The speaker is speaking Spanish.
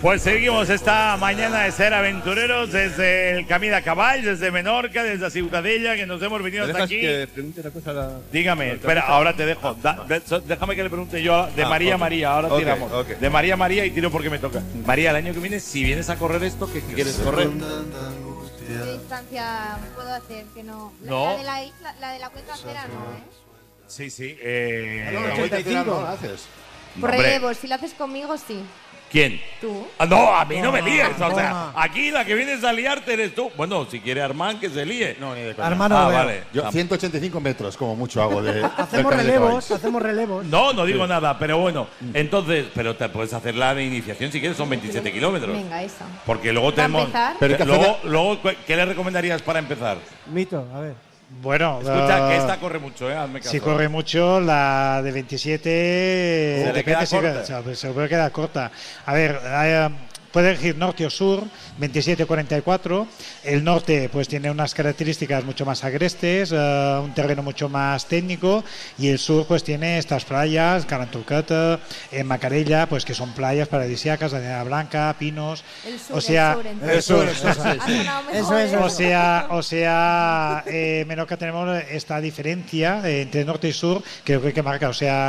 Pues seguimos esta mañana de ser aventureros desde el Camí de Caball, desde Menorca, desde la Ciutadella, que nos hemos venido hasta aquí. Que pregunte una cosa a la... Dígame, espera, ahora te dejo. Déjame que le pregunte yo de María María, ahora tiramos. De María María y tiro porque me toca. María, el año que viene, si vienes a correr esto, ¿qué quieres correr? ¿Qué distancia puedo hacer? Que no. No. La de la cuenta acera no, ¿eh? Sí, sí. La vuelta entera no la haces. Por relevos, si lo haces conmigo, sí. ¿Quién? ¿Tú? Ah, no, a mí no me líes. O sea, aquí la que vienes a liarte eres tú. Bueno, si quiere Armán, que se líe. No, ni de coña. Hermano, vale. Yo 185 metros, como mucho hago de. hacemos relevos. No digo nada, pero bueno. Entonces, pero te puedes hacer la de iniciación si quieres, son 27 kilómetros. Venga, esa. Porque luego ¿Para tenemos. empezar? Pero Luego, ¿qué le recomendarías para empezar? Mito, a ver. Bueno, Escucha, que esta corre mucho, hazme caso. si corre mucho, la de 27 Se le queda corta. se puede quedar corta. A ver, puede elegir norte o sur, 27-44. El norte pues tiene unas características mucho más agrestes, un terreno mucho más técnico, y el sur pues tiene estas playas, Caranturcata, Macarella, pues que son playas paradisíacas, de arena blanca, pinos. El sur, o sea, el sur. Eso Ha sonado mejor, ¿eh? o sea, Menorca tenemos esta diferencia entre norte y sur, creo que marca, o sea,